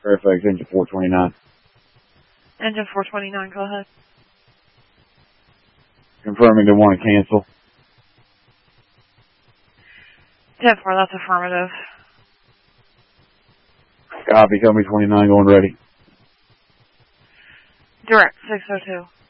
Fairfax, engine 429. Engine 429, go ahead. Confirming they want to cancel. 10-4, that's affirmative. Copy, company 29 going ready. Direct 602.